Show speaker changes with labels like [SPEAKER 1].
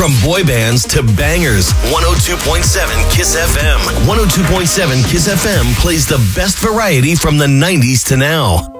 [SPEAKER 1] From boy bands to bangers, 102.7 KISS FM. 102.7 KISS FM plays the best variety from the 90s to now.